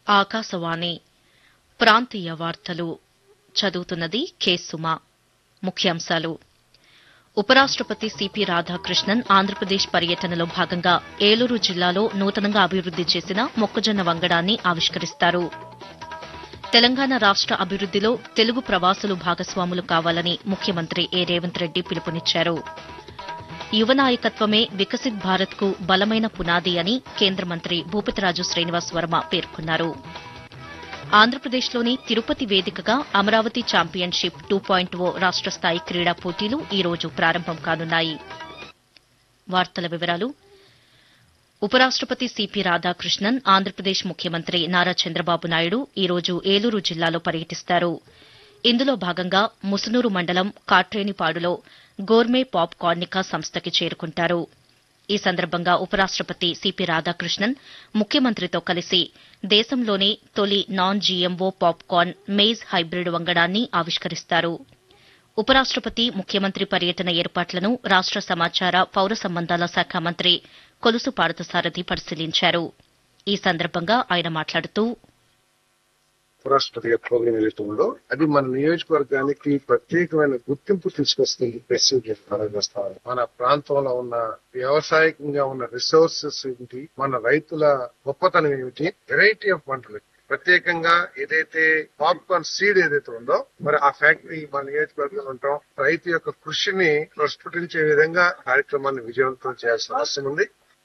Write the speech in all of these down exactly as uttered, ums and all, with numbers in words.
ఆకాశవాణి ప్రాంతీయ వార్తలు చదువుతున్నది కె సుమ. ముఖ్యాంశాలు ఉపరాష్టపతి సిపి రాధాకృష్ణన్ ఆంధ్రప్రదేశ్ పర్యటనలో భాగంగా ఏలూరు జిల్లాలో నూతనంగా అభివృద్ది చేసిన మొక్కజొన్న వంగడాన్ని ఆవిష్కరిస్తారు. తెలంగాణ రాష్ట అభివృద్దిలో తెలుగు ప్రవాసులు భాగస్వాములు కావాలని ముఖ్యమంత్రి ఏ రేవంత్ రెడ్డి పిలుపునిచ్చారు. యువ నాయకత్వమే వికసిత్ భారత్కు బలమైన పునాది అని కేంద్ర మంత్రి భూపతిరాజు శ్రీనివాస్ వర్మ పేర్కొన్నారు. ఆంధ్రప్రదేశ్లోని తిరుపతి వేదికగా అమరావతి ఛాంపియన్షిప్ టూ పాయింట్ ఓ రాష్ట స్థాయి క్రీడా పోటీలు ఈ రోజు ప్రారంభం కానున్నాయి. వార్తల వివరాలు ఉపరాష్టపతి సిపి రాధాకృష్ణన్ ఆంధ్రప్రదేశ్ ముఖ్యమంత్రి నారా చంద్రబాబు నాయుడు ఈ రోజు ఏలూరు జిల్లాలో పర్యటిస్తారు. ఇందులో భాగంగా ముసునూరు మండలం కాట్రేనిపాడులో గోర్మే పాప్ కార్నికా సంస్థకి చేరుకుంటారు. ఈ సందర్భంగా ఉపరాష్టపతి సిపి రాధాకృష్ణన్ ముఖ్యమంత్రితో కలిసి దేశంలోనే తొలి non GMO popcorn maize hybrid వంగడాన్ని ఆవిష్కరిస్తారు. ఉపరాష్టపతి ముఖ్యమంత్రి పర్యటన ఏర్పాట్లను రాష్ట సమాచార పౌర సంబంధాల శాఖ మంత్రి కొలుసు పార్థసారథి పరిశీలించారు. ఈ సందర్భంగా ఆయన మాట్లాడుతూ ఉపరాష్ట్రపతి గారి ప్రోగ్రాం ఏదైతే ఉందో అది మన నియోజకవర్గానికి ప్రత్యేకమైన గుర్తింపు తీసుకొస్తుంది. మన ప్రాంతంలో ఉన్న వ్యవసాయకంగా ఉన్న రిసోర్సెస్ ఏంటి, మన రైతుల గొప్పతనం ఏమిటి, వెరైటీ ఆఫ్ పంటలు ప్రత్యేకంగా ఏదైతే పాప్కార్న్ సీడ్ ఏదైతే ఉందో మరి ఆ ఫ్యాక్టరీ మన నియోజకవర్గంలో ఉంటాం. రైతు యొక్క కృషిని ప్రస్ఫుటించే విధంగా కార్యక్రమాన్ని విజయవంతం చేయాల్సిన అవసరం ఉంది.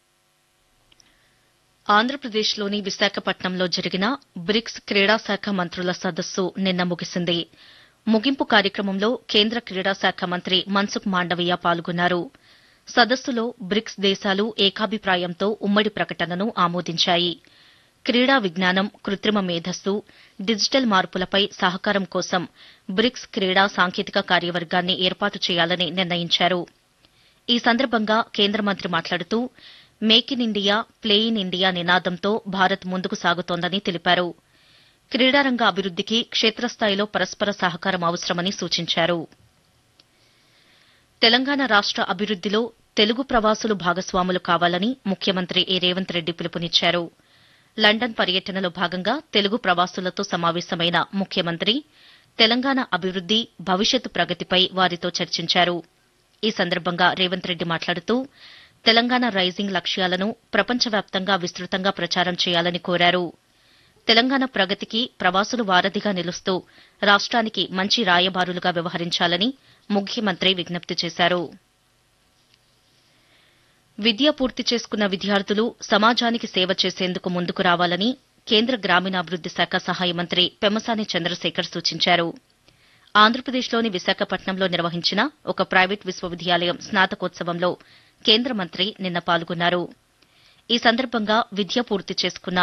ఆంధ్రప్రదేశ్లోని విశాఖపట్నంలో జరిగిన బ్రిక్స్ క్రీడా శాఖ మంత్రుల సదస్సు నిన్న ముగిసింది. ముగింపు కార్యక్రమంలో కేంద్ర క్రీడా శాఖ మంత్రి మన్సుఖ్ మాండవీయ పాల్గొన్నారు. సదస్సులో బ్రిక్స్ దేశాలు ఏకాభిప్రాయంతో ఉమ్మడి ప్రకటనను ఆమోదించాయి. క్రీడా విజ్ఞానం, కృత్రిమ మేధస్సు, డిజిటల్ మార్పులపై సహకారం కోసం బ్రిక్స్ క్రీడా సాంకేతిక కార్యవర్గాన్ని ఏర్పాటు చేయాలని నిర్ణయించారు. ఈ సందర్భంగా కేంద్ర మంత్రి మాట్లాడుతూ make in India, play in India నినాదంతో భారత్ ముందుకు సాగుతోందని తెలిపారు. క్రీడారంగ అభివృద్దికి క్షేత్రస్థాయిలో పరస్పర సహకారం అవసరమని సూచించారు. తెలంగాణ రాష్ట అభివృద్దిలో తెలుగు ప్రవాసులు భాగస్వాములు కావాలని ముఖ్యమంత్రి ఏ రేవంత్ రెడ్డి పిలుపునిచ్చారు. లండన్ పర్యటనలో భాగంగా తెలుగు ప్రవాసులతో సమావేశమైన ముఖ్యమంత్రి తెలంగాణ అభివృద్ది, భవిష్యత్తు ప్రగతిపై వారితో చర్చించారు. ఈ సందర్భంగా రేవంత్ రెడ్డి మాట్లాడుతూ తెలంగాణ రైజింగ్ లక్ష్యాలను ప్రపంచవ్యాప్తంగా విస్తృతంగా ప్రచారం చేయాలని కోరారు. తెలంగాణ ప్రగతికి ప్రవాసులు వారధిగా నిలుస్తూ రాష్ట్రానికి మంచి రాయబారులుగా వ్యవహరించాలని ముఖ్యమంత్రి విజ్ఞప్తి చేశారు. విద్య పూర్తి చేసుకున్న విద్యార్థులు సమాజానికి సేవ చేసేందుకు ముందుకు రావాలని కేంద్ర గ్రామీణాభివృద్ది శాఖ సహాయ మంత్రి పెమ్మసాని చంద్రశేఖర్ సూచించారు. ఆంధ్రప్రదేశ్లోని విశాఖపట్నంలో నిర్వహించిన ఒక ప్రైవేట్ విశ్వవిద్యాలయం స్నాతకోత్సవంలో కేంద్ర మంత్రి నిన్న పాల్గొన్నారు. ఈ సందర్భంగా విద్య పూర్తి చేసుకున్న